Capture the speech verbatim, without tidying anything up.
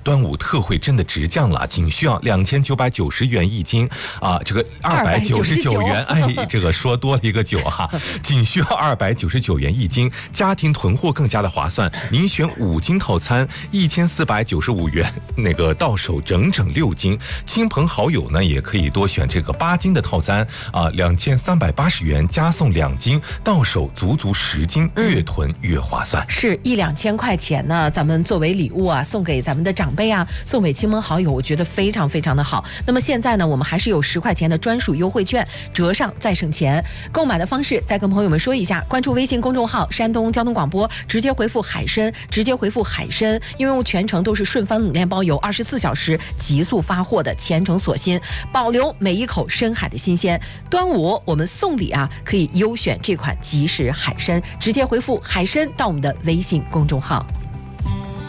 端午特惠真的直降了，仅需要两千九百九十元一斤啊，这个二百九十九元，哎，这个说多了一个九哈、啊，仅需要二百九十九元一斤，家庭囤货更加的划算。您选五斤套餐，一千四百九十五元，那个到手整整六斤。亲朋好友呢，也可以多选这个八斤的套餐啊，两千三百八十元加送两斤，到手足足十斤，越囤越划算。 嗯、是一两千块钱呢，咱们作为礼物啊，送给咱们的长辈啊，送给亲朋好友，我觉得非常非常的好。那么现在呢，我们还是有十块钱的专属优惠券，折上再省钱。购买的方式再跟朋友们说一下，关注微信公众号山东交通广播，直接回复海参，直接回复海参，因为我全程都是顺丰冷链包邮，二十四小时急速发货的，全程锁心，保留每一口深海的新鲜。端午我们送礼啊，可以优选这款即食海参，直接回复海参到我们的微信公众号。